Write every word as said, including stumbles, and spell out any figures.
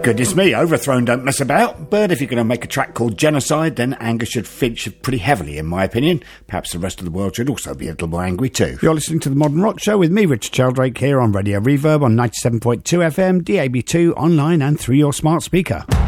Goodness me, Overthrown don't mess about. But if you're going to make a track called Genocide, then anger should feature pretty heavily, in my opinion. Perhaps the rest of the world should also be a little more angry too. You're listening to The Modern Rock Show with me, Richard Sheldrake, here on Radio Reverb on ninety-seven point two F M, D A B two, online and through your smart speaker.